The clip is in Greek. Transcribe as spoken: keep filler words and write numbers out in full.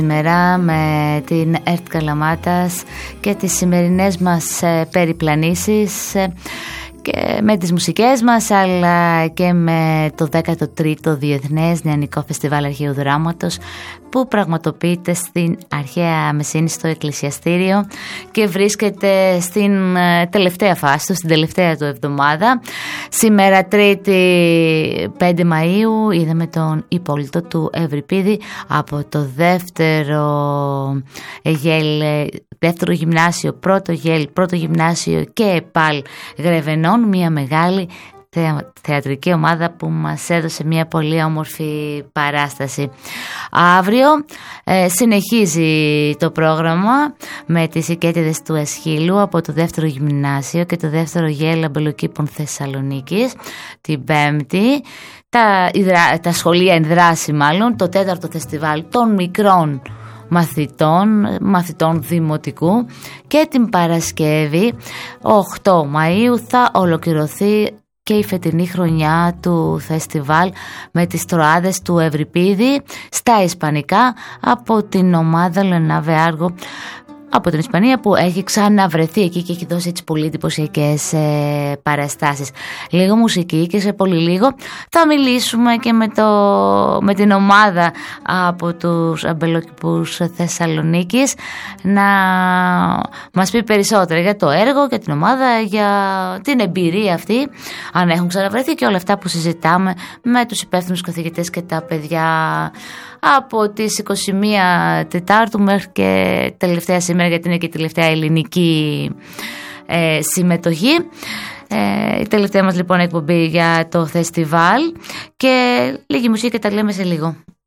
Σήμερα με την ΕΡΤ Καλαμάτας και τις σημερινές μας περιπλανήσεις και με τις μουσικές μας, αλλά και με το δέκατο τρίτο Διεθνές Νεανικό Φεστιβάλ Αρχαίου Δράματος που πραγματοποιείται στην Αρχαία Μεσίνη στο Εκκλησιαστήριο και βρίσκεται στην τελευταία φάση του, στην τελευταία του εβδομάδα. Σήμερα Τρίτη πέντε Μαΐου είδαμε τον Υπόλοιπο του Ευρυπίδη από το δεύτερο γέλ, δεύτερο γυμνάσιο, πρώτο γέλ, πρώτο γυμνάσιο και ΕΠΑΛ Γρεβενών, μια μεγάλη θεατρική ομάδα που μας έδωσε μια πολύ όμορφη παράσταση. Αύριο ε, συνεχίζει το πρόγραμμα με τις οικέτιδες του Εσχύλου από το δεύτερο γυμνάσιο και το δεύτερο γέλ Αμπελοκήπων Θεσσαλονίκης. Την Πέμπτη τα, τα σχολεία ενδράση, μάλλον το τέταρτο φεστιβάλ των μικρών μαθητών, μαθητών δημοτικού, και την Παρασκευή οκτώ Μαΐου θα ολοκληρωθεί και η φετινή χρονιά του φεστιβάλ με τις τροάδες του Ευρυπίδη στα ισπανικά από την ομάδα Λενάβε Άργο από την Ισπανία, που έχει ξαναβρεθεί εκεί και έχει δώσει έτσι πολύ εντυπωσιακές ε, παραστάσεις. Λίγο μουσική και σε πολύ λίγο θα μιλήσουμε και με, το, με την ομάδα από τους Αμπελοκηπούς Θεσσαλονίκης να μας πει περισσότερα για το έργο και την ομάδα, για την εμπειρία αυτή, αν έχουν ξαναβρεθεί, και όλα αυτά που συζητάμε με τους υπεύθυνους καθηγητές και τα παιδιά από τις είκοσι μία Τετάρτου μέχρι και τελευταία σήμερα, γιατί είναι και η τελευταία ελληνική ε, συμμετοχή. Ε, η τελευταία μας λοιπόν εκπομπή για το φεστιβάλ, και λίγη μουσική και τα λέμε σε λίγο.